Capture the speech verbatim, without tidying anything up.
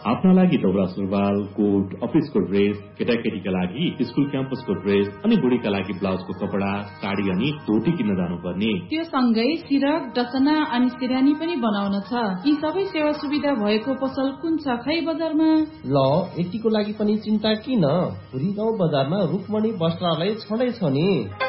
आफ्ना लागि दौरा सुरुवाल, कोट, अफिसको ड्रेस, केटाकेटीका लागि स्कुल क्याम्पसको ड्रेस अनि बुढीका लागि ब्लाउजको कपडा, साडी अनि धोती किन्न जानुपर्ने। त्यो सँगै सिरक, डसना अनि सिरानी पनि बनाउन छ। यी सबै सेवा सुविधा भएको पसल कुन छ खै बजारमा? ल यतिको लागि पनि चिन्ता किन, पुरी गाउँ बजारमा रुक्मणी वस्त्रालय छँदै छ नि।